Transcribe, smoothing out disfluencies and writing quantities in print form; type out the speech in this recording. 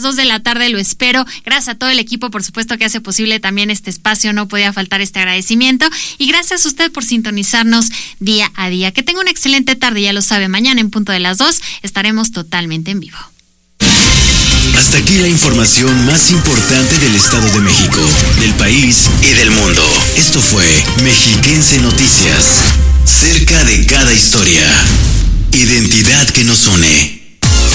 2 de la tarde lo espero. Gracias a todo el equipo, por supuesto, que hace posible también este espacio. No podía faltar este agradecimiento. Y gracias a usted por sintonizarnos día a día. Que tenga una excelente tarde, ya lo sabe. Mañana en punto de las 2 estaremos totalmente en vivo. Hasta aquí la información más importante del Estado de México, del país y del mundo. Esto fue Mexiquense Noticias. Cerca de cada historia. Identidad que nos une.